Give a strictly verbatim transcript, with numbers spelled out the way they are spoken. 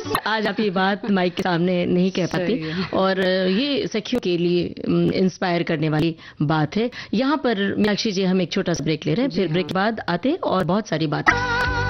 आज आप ये बात माइक के सामने नहीं कह पाती और ये सखियों के लिए इंस्पायर करने वाली बात है। यहाँ पर मीनाक्षी जी हम एक छोटा सा ब्रेक ले रहे हैं, फिर ब्रेक के बाद आते हैं और बहुत सारी बातें।